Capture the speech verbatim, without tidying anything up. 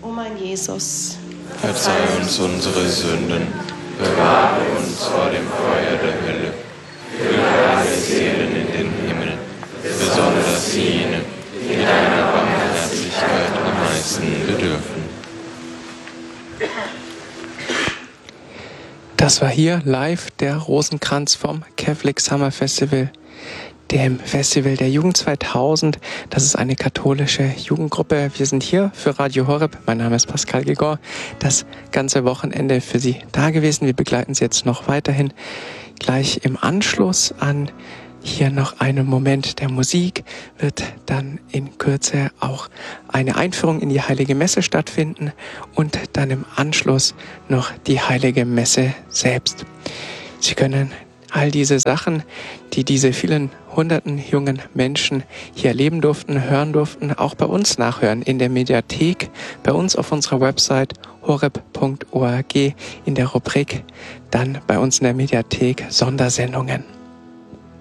O mein Jesus, verzeih uns unsere Sünden, bewahre uns vor dem Feuer der Hölle, führe alle Seelen in den Himmel, besonders jene, die deiner Barmherzigkeit am meisten bedürfen. Das war hier live der Rosenkranz vom Catholic Summer Festival, dem Festival der Jugend zweitausend. Das ist eine katholische Jugendgruppe. Wir sind hier für Radio Horeb. Mein Name ist Pascal Gregor. Das ganze Wochenende für Sie da gewesen. Wir begleiten Sie jetzt noch weiterhin. Gleich im Anschluss an hier noch einen Moment der Musik wird dann in Kürze auch eine Einführung in die Heilige Messe stattfinden und dann im Anschluss noch die Heilige Messe selbst. Sie können all diese Sachen, die diese vielen hunderten jungen Menschen hier erleben durften, hören durften, auch bei uns nachhören in der Mediathek, bei uns auf unserer Website horeb punkt org in der Rubrik, dann bei uns in der Mediathek Sondersendungen.